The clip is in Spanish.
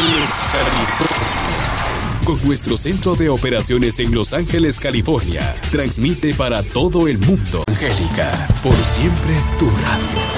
Ángeles, California. Con nuestro centro de operaciones en Los Ángeles, California, transmite para todo el mundo. Angélica, por siempre tu radio.